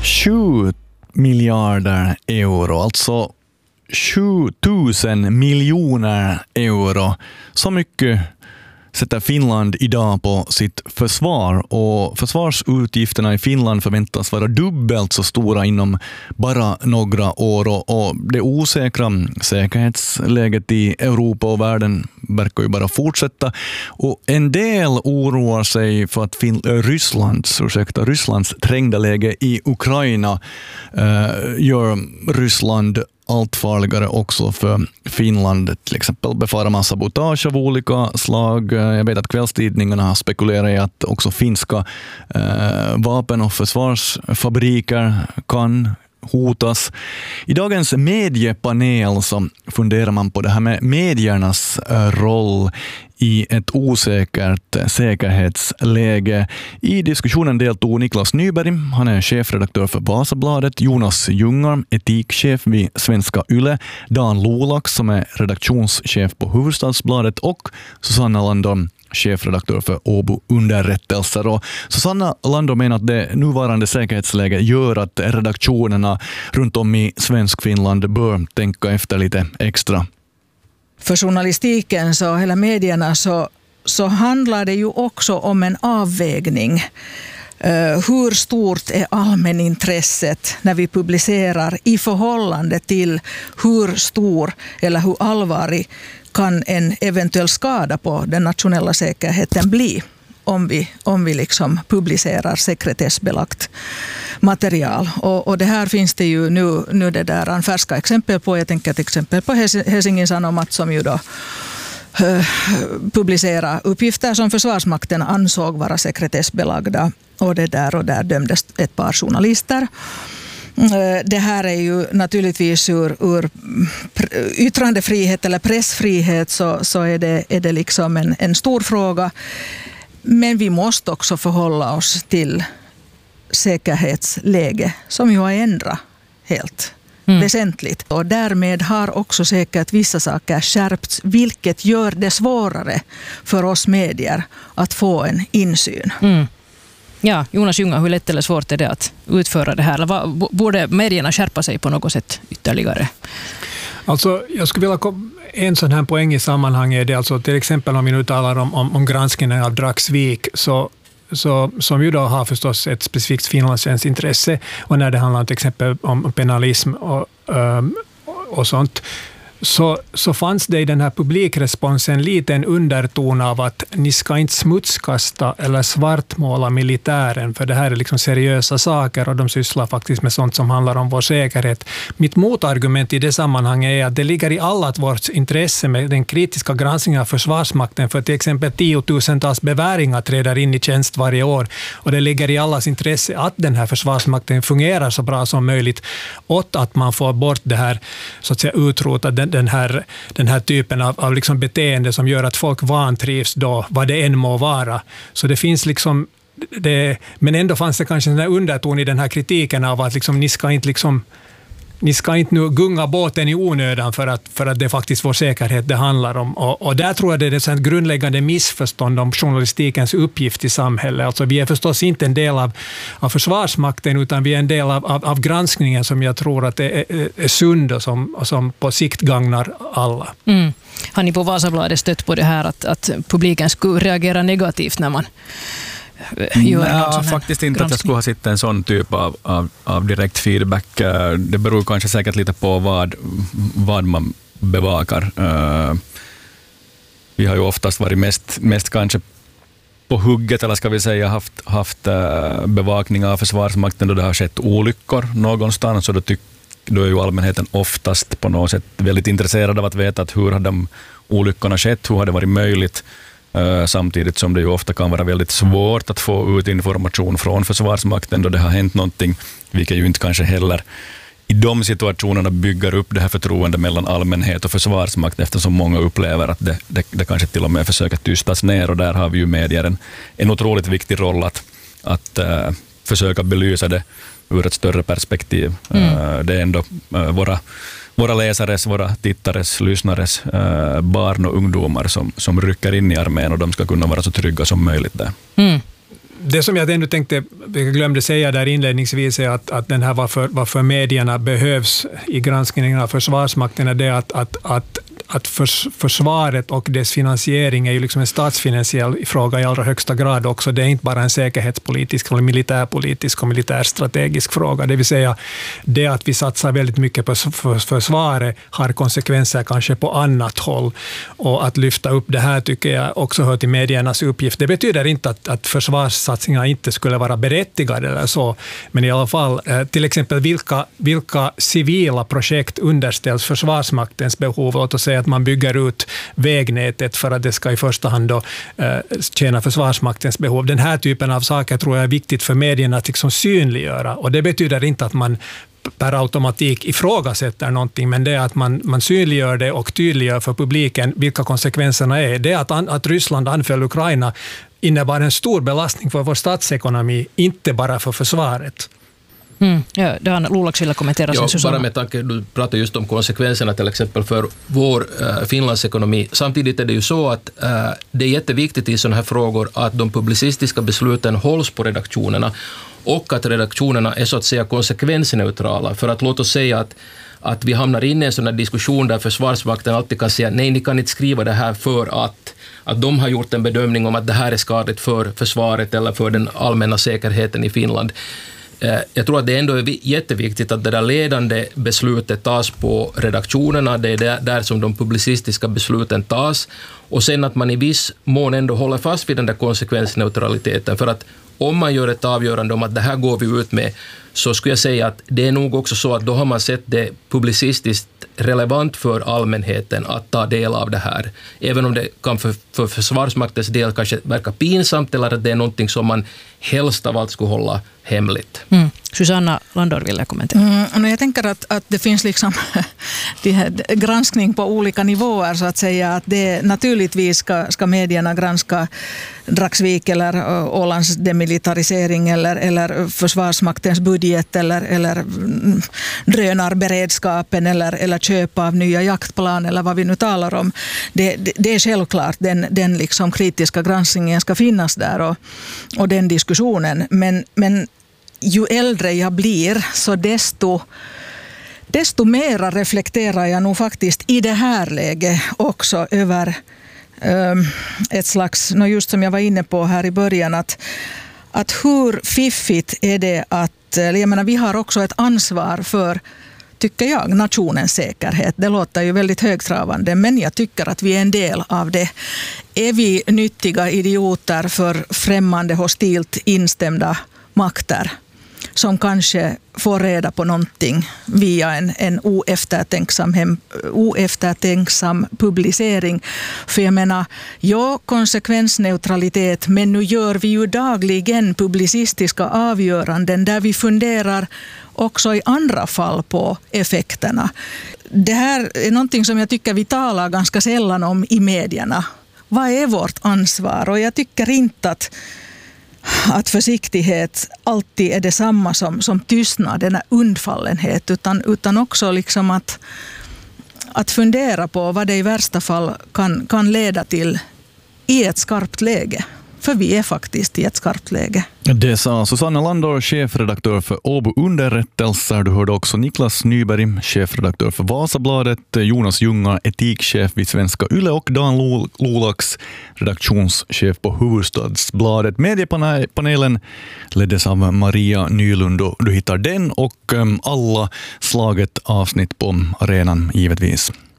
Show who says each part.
Speaker 1: 7 miljarder euro, alltså 7000 miljoner euro. Så mycket sätter Finland idag på sitt försvar, och försvarsutgifterna i Finland förväntas vara dubbelt så stora inom bara några år, och det osäkra säkerhetsläget i Europa och världen verkar ju bara fortsätta, och en del oroar sig för att Rysslands trängda läge i Ukraina gör Ryssland allt farligare också för Finland. Till exempel befarar man sabotage av olika slag. Jag vet att kvällstidningarna har spekulerat i att också finska vapen- och försvarsfabriker kan hotas. I dagens mediepanel så funderar man på det här med mediernas roll i ett osäkert säkerhetsläge. I diskussionen deltog Niklas Nyberg, han är chefredaktör för Vasabladet, Jonas Jungar, etikchef vid Svenska Yle, Dan Lolax som är redaktionschef på Hufvudstadsbladet och Susanna Landon, chefredaktör för Åbo underrättelser. Och Susanna Landon menar att det nuvarande säkerhetsläget gör att redaktionerna runt om i svensk Finland bör tänka efter lite extra.
Speaker 2: För journalistiken så, eller medierna så handlar det ju också om en avvägning. Hur stort är allmänintresset när vi publicerar i förhållande till hur stor eller hur allvarlig kan en eventuell skada på den nationella säkerheten bli om vi liksom publicerar sekretessbelagt material. Och det här finns det ju nu det där färska exempel på. Jag tänker till exempel på Helsingin Sanomat som ju då publicera uppgifter som Försvarsmakten ansåg vara sekretessbelagda, och där dömdes ett par journalister. Det här är ju naturligtvis ur yttrandefrihet eller pressfrihet så är det liksom en stor fråga, men vi måste också förhålla oss till säkerhetsläge som ju har ändrat helt väsentligt. Och därmed har också säkert vissa saker skärpts, vilket gör det svårare för oss medier att få en insyn.
Speaker 3: Ja, Jonas Junga, hur lätt eller svårt är det att utföra det här? Eller borde medierna skärpa sig på något sätt ytterligare?
Speaker 4: Alltså, jag skulle vilja en sån här poäng i sammanhanget är det alltså till exempel om vi nu talar om granskningen av Dragsvik, så som ju då har förstås ett specifikt finlandssvenskt intresse, och när det handlar till exempel om penalism och sånt, så fanns det i den här publikresponsen lite en underton av att ni ska inte smutskasta eller svartmåla militären, för det här är liksom seriösa saker och de sysslar faktiskt med sånt som handlar om vår säkerhet. Mitt motargument i det sammanhanget är att det ligger i allas vårt intresse med den kritiska granskningen av Försvarsmakten, för till exempel 10 000-tals beväringar träder in i tjänst varje år, och det ligger i allas intresse att den här Försvarsmakten fungerar så bra som möjligt, och att man får bort det här, så att säga, utrota den här typen av liksom beteende som gör att folk vantrivs då, vad det än må vara. Så det finns liksom men ändå fanns det kanske en underton i den här kritiken av att liksom, ni ska inte nu gunga båten i onödan för att det är faktiskt vår säkerhet det handlar om. Och där tror jag det är ett grundläggande missförstånd om journalistikens uppgift i samhället. Alltså vi är förstås inte en del av Försvarsmakten, utan vi är en del av granskningen som jag tror att är sund och som på sikt gagnar alla.
Speaker 3: Har ni på Vasabladet stött på det här att publiken skulle reagera negativt när man
Speaker 1: faktiskt inte att jag skulle ha sett en sån typ av direkt feedback. Det beror kanske säkert lite på vad man bevakar. Vi har ju oftast varit mest kanske på hugget, eller ska vi säga haft bevakning av Försvarsmakten då det har skett olyckor någonstans, och då är ju allmänheten oftast på något sätt väldigt intresserad av att veta att hur har de olyckorna skett, hur har det varit möjligt. Samtidigt som det ju ofta kan vara väldigt svårt att få ut information från Försvarsmakten då det har hänt någonting, vilket ju inte kanske heller i de situationerna bygger upp det här förtroende mellan allmänhet och Försvarsmakt, eftersom många upplever att det kanske till och med försöker tystas ner, och där har vi ju medier en otroligt viktig roll att försöka belysa det ur ett större perspektiv. Det är ändå våra läsares, våra tittares, lyssnares barn och ungdomar som rycker in i armén, och de ska kunna vara så trygga som möjligt där.
Speaker 4: Det som jag ändå tänkte, jag glömde säga där inledningsvis, är att den här varför medierna behövs i granskningen av Försvarsmakten är det att försvaret och dess finansiering är ju liksom en statsfinansiell fråga i allra högsta grad också. Det är inte bara en säkerhetspolitisk eller militärpolitisk och militärstrategisk fråga. Det vill säga det att vi satsar väldigt mycket på försvaret har konsekvenser kanske på annat håll. Och att lyfta upp det här tycker jag också hör till mediernas uppgift. Det betyder inte att försvarssatsningar inte skulle vara berättigade eller så. Men i alla fall, till exempel vilka civila projekt underställs Försvarsmaktens behov. Låt oss säga att man bygger ut vägnätet för att det ska i första hand då, tjäna Försvarsmaktens behov. Den här typen av saker tror jag är viktigt för medierna att liksom synliggöra. Och det betyder inte att man per automatik ifrågasätter någonting, men det är att man synliggör det och tydliggör för publiken vilka konsekvenserna är. Det är att Ryssland anföll Ukraina innebar en stor belastning för vår statsekonomi, inte bara för försvaret.
Speaker 3: Ja, det har Lulax ville kommentera.
Speaker 5: Ja, bara med tanke, du pratar just om konsekvenserna till exempel för vår Finlands ekonomi. Samtidigt är det ju så att det är jätteviktigt i sådana här frågor att de publicistiska besluten hålls på redaktionerna och att redaktionerna är så att säga konsekvensneutrala. För att låt oss säga att vi hamnar in i en sån här diskussion där Försvarsmakten alltid kan säga nej, ni kan inte skriva det här för att de har gjort en bedömning om att det här är skadligt för försvaret eller för den allmänna säkerheten i Finland. Jag tror att det ändå är jätteviktigt att det där ledande beslutet tas på redaktionerna, det är där som de publicistiska besluten tas, och sen att man i viss mån ändå håller fast vid den där konsekvensneutraliteten, för att om man gör ett avgörande om att det här går vi ut med, så skulle jag säga att det är nog också så att då har man sett det publicistiskt relevant för allmänheten att ta del av det här. Även om det kan för Försvarsmaktens del kanske verka pinsamt eller att det är någonting som man helst av allt skulle hålla hemligt.
Speaker 3: Susanna Landor ville kommentera.
Speaker 2: Jag tänker att det finns liksom granskning på olika nivåer så att säga. Att det naturligtvis ska medierna granska Dragsvik eller Ålands demilitarisering eller Försvarsmaktens budget eller drönarberedskapen eller köp av nya jaktplan eller vad vi nu talar om. Det är självklart, den liksom kritiska granskningen ska finnas där och den diskussionen. Men ju äldre jag blir så desto mera reflekterar jag nog faktiskt i det här läget också över ett slags, just som jag var inne på här i början, att hur fiffigt är det att, jag menar, vi har också ett ansvar för, tycker jag, nationens säkerhet. Det låter ju väldigt högtravande, men jag tycker att vi är en del av det. Är vi nyttiga idioter för främmande, hostilt instämda makter som kanske får reda på någonting via en oeftertänksam publicering? För jag menar, konsekvensneutralitet, men nu gör vi ju dagligen publicistiska avgöranden där vi funderar också i andra fall på effekterna. Det här är någonting som jag tycker vi talar ganska sällan om i medierna. Vad är vårt ansvar? Och jag tycker inte att försiktighet alltid är detsamma som tystnad, den här undfallenhet, utan också liksom att fundera på vad det i värsta fall kan leda till i ett skarpt läge. För vi är faktiskt i ett skarpt läge.
Speaker 1: Det sa Susanna Landor, chefredaktör för Åbo Underrättelser. Du hörde också Niklas Nyberg, chefredaktör för Vasabladet, Jonas Junga, etikchef vid Svenska Yle, och Dan Lulax, redaktionschef på Hufvudstadsbladet. Mediepanelen leddes av Maria Nylund. Du hittar den och alla slaget avsnitt på arenan givetvis.